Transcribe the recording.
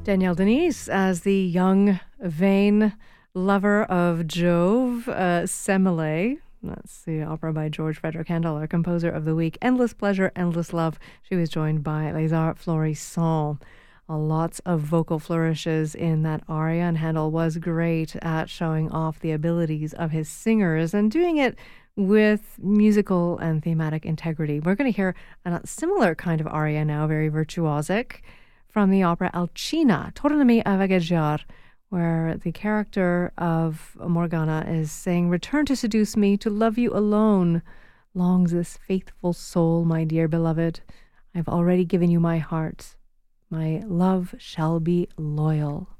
Danielle Denise as the young, vain lover of Jove, Semele. That's the opera by George Frederick Handel, our composer of the week. Endless pleasure, endless love. She was joined by Les Arts Florissants. Lots of vocal flourishes in that aria, and Handel was great at showing off the abilities of his singers and doing it with musical and thematic integrity. We're going to hear a similar kind of aria now, very virtuosic, from the opera Alcina, Tornami a vagheggiar, where the character of Morgana is saying, "Return to seduce me, to love you alone. Longs this faithful soul, my dear beloved. I've already given you my heart. My love shall be loyal."